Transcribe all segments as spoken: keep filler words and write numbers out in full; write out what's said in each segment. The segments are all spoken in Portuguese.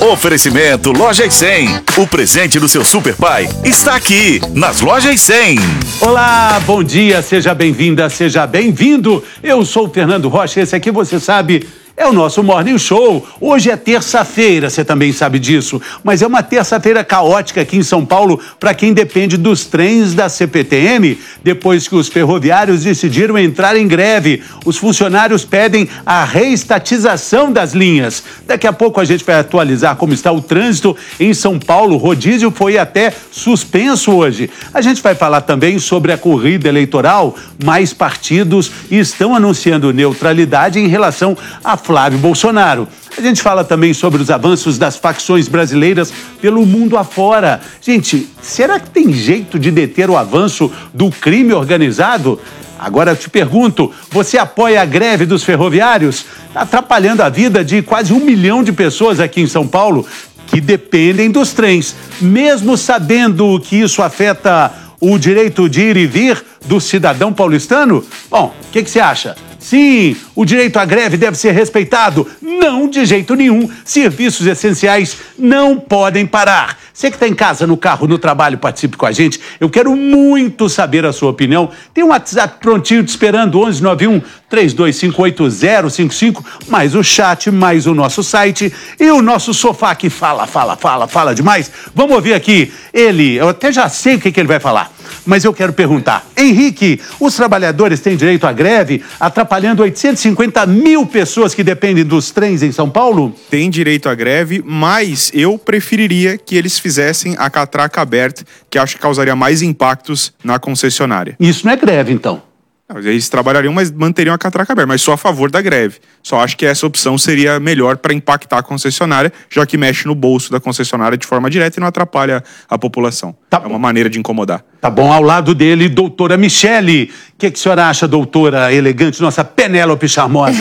Oferecimento Lojas cem. O presente do seu super pai está aqui nas Lojas cem. Olá, bom dia, seja bem-vinda, seja bem-vindo. Eu sou o Fernando Rocha, esse aqui você sabe... é o nosso Morning Show. Hoje é terça-feira, você também sabe disso. Mas é uma terça-feira caótica aqui em São Paulo para quem depende dos trens da C P T M. Depois que os ferroviários decidiram entrar em greve, os funcionários pedem a reestatização das linhas. Daqui a pouco a gente vai atualizar como está o trânsito em São Paulo. O rodízio foi até suspenso hoje. A gente vai falar também sobre a corrida eleitoral. Mais partidos estão anunciando neutralidade em relação a Flávio Bolsonaro. A gente fala também sobre os avanços das facções brasileiras pelo mundo afora. Gente, será que tem jeito de deter o avanço do crime organizado? Agora eu te pergunto, você apoia a greve dos ferroviários? Atrapalhando a vida de quase um milhão de pessoas aqui em São Paulo que dependem dos trens. Mesmo sabendo que isso afeta o direito de ir e vir do cidadão paulistano? Bom, o que que você acha? Sim, o direito à greve deve ser respeitado. Não, de jeito nenhum. Serviços essenciais não podem parar. Você que está em casa, no carro, no trabalho, participe com a gente. Eu quero muito saber a sua opinião. Tem um WhatsApp prontinho te esperando, onze nove um, três dois cinco oito, zero cinco cinco, mais o chat, mais o nosso site e o nosso sofá que fala, fala, fala, fala demais. Vamos ouvir aqui ele, eu até já sei o que, que ele vai falar, mas eu quero perguntar. Henrique, os trabalhadores têm direito à greve, atrapalhando oitocentos e cinquenta mil pessoas que dependem dos trens em São Paulo? Tem direito à greve, mas eu preferiria que eles fizessem a catraca aberta, que acho que causaria mais impactos na concessionária. Isso não é greve, então? Eles trabalhariam, mas manteriam a catraca aberta, mas só a favor da greve. Só acho que essa opção seria melhor para impactar a concessionária, já que mexe no bolso da concessionária de forma direta e não atrapalha a população. Tá é uma maneira de incomodar. Tá bom, ao lado dele, doutora Michele. O que, que a senhora acha, doutora elegante, nossa Penélope charmosa?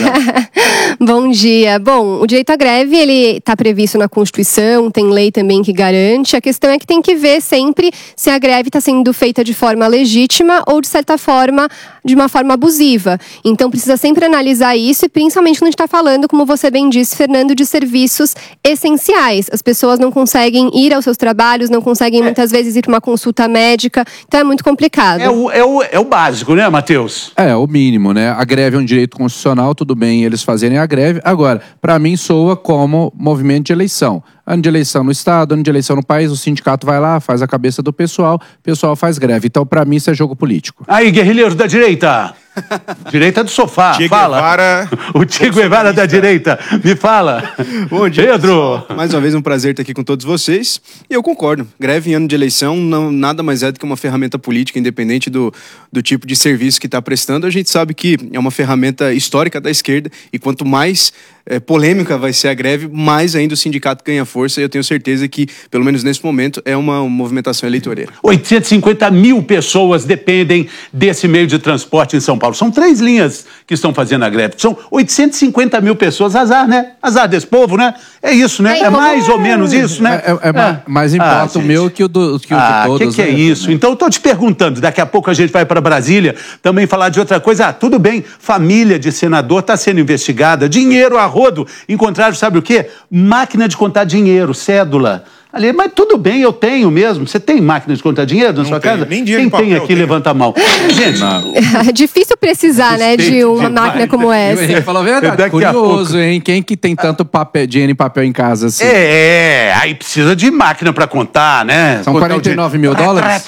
Bom dia. Bom, o direito à greve, ele está previsto na Constituição, tem lei também que garante. A questão é que tem que ver sempre se a greve está sendo feita de forma legítima ou, de certa forma, de uma forma abusiva. Então, precisa sempre analisar isso e, principalmente, quando a gente está falando, como você bem disse, Fernando, de serviços essenciais. As pessoas não conseguem ir aos seus trabalhos, não conseguem, é. muitas vezes, ir para uma consulta médica. Então, é muito complicado. É o, é o, é o básico, né, Matheus? É, o mínimo, né? A greve é um direito constitucional, tudo bem eles fazerem a greve. Agora, para mim, soa como movimento de eleição. Ano de eleição no estado, ano de eleição no país, o sindicato vai lá, faz a cabeça do pessoal, o pessoal faz greve. Então, para mim, isso é jogo político. Aí, guerrilheiros da direita. Direita do sofá, Che fala. Guevara, o Che Guevara da direita, me fala. Bom dia, Pedro. Pessoal. Mais uma vez um prazer estar aqui com todos vocês. E eu concordo, greve em ano de eleição não, nada mais é do que uma ferramenta política, independente do, do tipo de serviço que está prestando. A gente sabe que é uma ferramenta histórica da esquerda e quanto mais é, polêmica vai ser a greve, mais ainda o sindicato ganha força. E eu tenho certeza que, pelo menos nesse momento, é uma, uma movimentação eleitoreira. oitocentos e cinquenta mil pessoas dependem desse meio de transporte em São Paulo. São três linhas que estão fazendo a greve. São oitocentos e cinquenta mil pessoas. Azar, né? Azar desse povo, né? É isso, né? É mais ou menos isso, né? É, é, é. Mais importa ah, o meu que o, do, que o ah, de todos. O que, que é né? isso? Então, eu tô te perguntando. Daqui a pouco a gente vai para Brasília também falar de outra coisa. Ah, tudo bem. Família de senador está sendo investigada. Dinheiro a rodo. Encontraram, sabe o quê? Máquina de contar dinheiro, cédula. Ali, mas tudo bem, eu tenho mesmo. Você tem máquina de contar dinheiro na não sua tenho, casa? Nem dinheiro. Quem tem aqui, tenho. Levanta a mão. Gente, é difícil precisar, né, de uma máquina como essa. Ele falou a verdade, Daqui curioso, hein? Quem que tem tanto papel, dinheiro em papel em casa assim? É, aí precisa de máquina para contar, né? São Contar quarenta e nove mil dólares?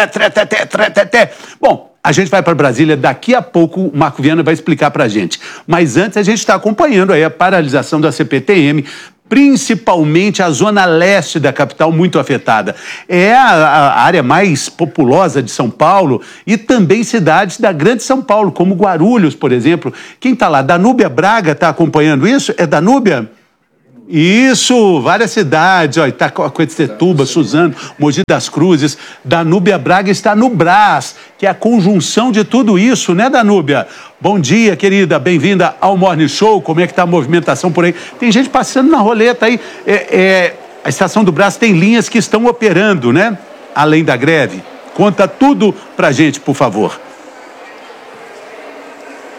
Bom, a gente vai para Brasília, daqui a pouco o Marco Viana vai explicar para a gente. Mas antes a gente está acompanhando aí a paralisação da C P T M, principalmente a zona leste da capital muito afetada. É a, a área mais populosa de São Paulo e também cidades da Grande São Paulo, como Guarulhos, por exemplo. Quem está lá? Danúbia Braga está acompanhando isso? É Danúbia? Isso, várias cidades, ó, Itacoaquecetuba, Suzano, Mogi das Cruzes. Danúbia Braga está no Brás, que é a conjunção de tudo isso, né, Danúbia? Bom dia, querida, bem-vinda ao Morning Show. Como é que está a movimentação por aí? Tem gente passando na roleta aí. É, é, a Estação do Brás tem linhas que estão operando, né? Além da greve. Conta tudo pra gente, por favor.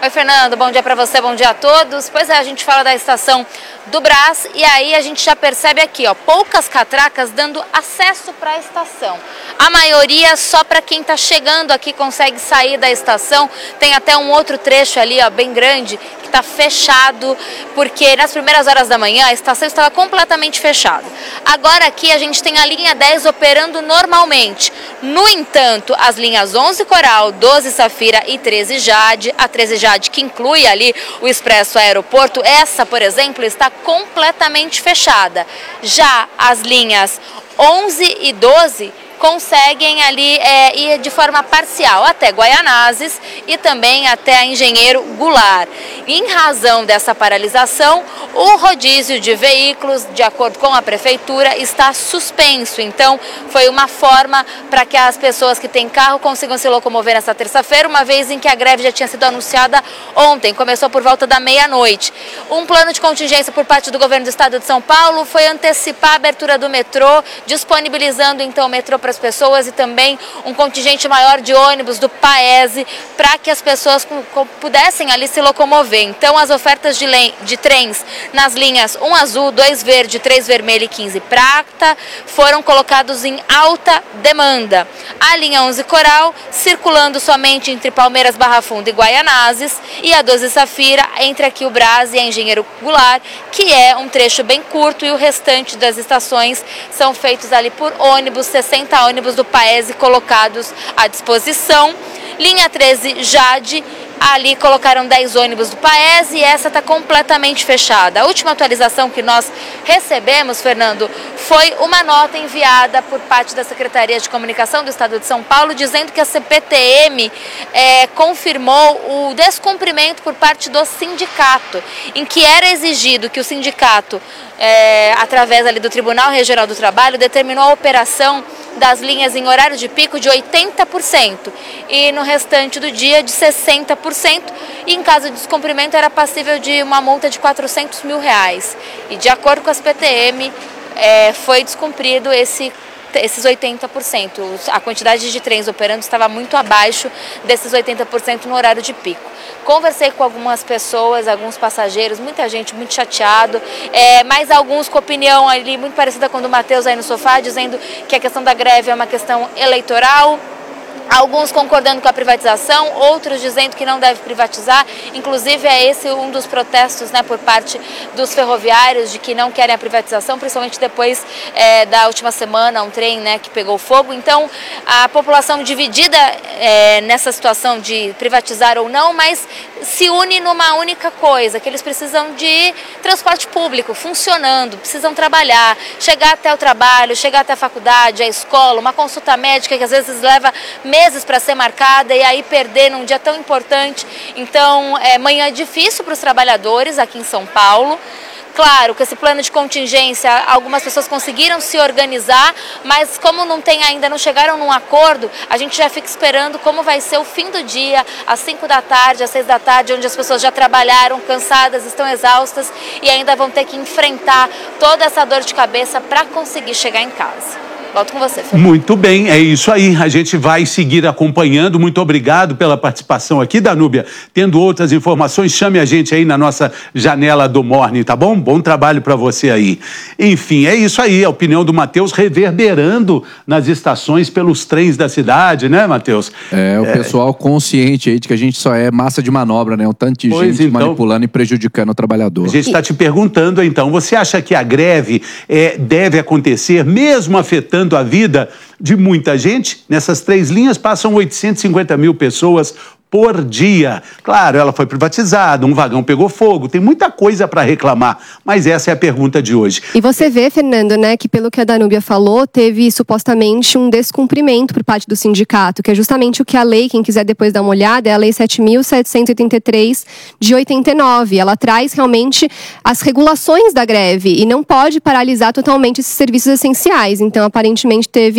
Oi, Fernando, bom dia para você, bom dia a todos. Pois é, a gente fala da estação do Brás e aí a gente já percebe aqui, ó, poucas catracas dando acesso para a estação. A maioria só para quem está chegando aqui consegue sair da estação. Tem até um outro trecho ali, ó, bem grande, que está fechado, porque nas primeiras horas da manhã a estação estava completamente fechada. Agora aqui a gente tem a linha dez operando normalmente. No entanto, as linhas onze Coral, doze Safira e treze Jade, a treze Jade que inclui ali o Expresso Aeroporto, essa, por exemplo, está completamente fechada. Já as linhas onze e doze conseguem ali é, ir de forma parcial até Guaianazes e também até a Engenheiro Goulart. Em razão dessa paralisação, o rodízio de veículos, de acordo com a Prefeitura, está suspenso. Então, foi uma forma para que as pessoas que têm carro consigam se locomover nessa terça-feira, uma vez em que a greve já tinha sido anunciada ontem, começou por volta da meia-noite. Um plano de contingência por parte do governo do estado de São Paulo foi antecipar a abertura do metrô, disponibilizando então o metrô para as pessoas e também um contingente maior de ônibus do Paese para que as pessoas pudessem ali se locomover. Então, as ofertas de, de trens nas linhas um azul, dois verde, três vermelho e quinze prata foram colocados em alta demanda. A linha onze Coral circulando somente entre Palmeiras, Barra Funda e Guaianazes, e a doze Safira entre aqui o Brás e a Engenheiro Goulart, que é um trecho bem curto, e o restante das estações são feitos ali por ônibus, sessenta ônibus do Paese colocados à disposição. Linha treze Jade, ali colocaram dez ônibus do Paese e essa está completamente fechada. A última atualização que nós recebemos, Fernando, foi uma nota enviada por parte da Secretaria de Comunicação do Estado de São Paulo, dizendo que a C P T M é, confirmou o descumprimento por parte do sindicato, em que era exigido que o sindicato, é, através ali do Tribunal Regional do Trabalho, determinou a operação das linhas em horário de pico de oitenta por cento e no restante do dia de sessenta por cento, e em caso de descumprimento era passível de uma multa de quatrocentos mil reais. E de acordo com a C P T M, é, foi descumprido esse esses oitenta por cento. A quantidade de trens operando estava muito abaixo desses oitenta por cento no horário de pico. Conversei com algumas pessoas, alguns passageiros, muita gente muito chateado, é, mas alguns com opinião ali muito parecida com a do Matheus aí no sofá, dizendo que a questão da greve é uma questão eleitoral. Alguns concordando com a privatização, outros dizendo que não deve privatizar. Inclusive é esse um dos protestos, né, por parte dos ferroviários, de que não querem a privatização, principalmente depois é, da última semana, um trem, né, que pegou fogo. Então a população dividida é, nessa situação de privatizar ou não, mas se une numa única coisa, que eles precisam de transporte público funcionando, precisam trabalhar, chegar até o trabalho, chegar até a faculdade, a escola, uma consulta médica que às vezes leva meses para ser marcada e aí perder num dia tão importante. Então, é manhã difícil para os trabalhadores aqui em São Paulo. Claro, com esse plano de contingência, algumas pessoas conseguiram se organizar, mas como não tem ainda, não chegaram num acordo, a gente já fica esperando como vai ser o fim do dia, às cinco da tarde, às seis da tarde, onde as pessoas já trabalharam, cansadas, estão exaustas e ainda vão ter que enfrentar toda essa dor de cabeça para conseguir chegar em casa. Volto com você, Fernando. Muito bem, é isso aí. A gente vai seguir acompanhando. Muito obrigado pela participação aqui, Danúbia. Tendo outras informações, chame a gente aí na nossa janela do Morning, tá bom? Bom trabalho para você aí. Enfim, é isso aí. A opinião do Matheus reverberando nas estações pelos trens da cidade, né, Matheus? É, o é... pessoal consciente aí de que a gente só é massa de manobra, né? Um tanto de pois gente então... manipulando e prejudicando o trabalhador. A gente está te perguntando, então, você acha que a greve é, deve acontecer, mesmo afetando a vida de muita gente? Nessas três linhas passam oitocentos e cinquenta mil pessoas por dia. Claro, ela foi privatizada, um vagão pegou fogo, tem muita coisa para reclamar, mas essa é a pergunta de hoje. E você vê, Fernando, né, que pelo que a Danúbia falou, teve supostamente um descumprimento por parte do sindicato, que é justamente o que a lei, quem quiser depois dar uma olhada, é a lei sete mil setecentos e oitenta e três de oitenta e nove. Ela traz realmente as regulações da greve e não pode paralisar totalmente esses serviços essenciais. Então, aparentemente, teve